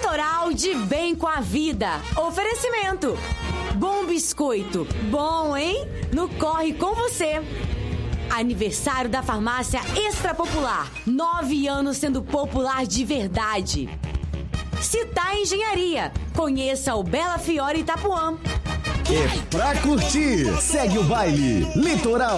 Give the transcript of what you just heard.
Litoral de bem com a vida. Oferecimento. Bom biscoito. Bom, hein? No Corre com você. Aniversário da Farmácia Extra Popular. 9 anos sendo popular de verdade. Citar Engenharia. Conheça o Bela Fiore Itapuã. É pra curtir. Segue o baile. Litoral.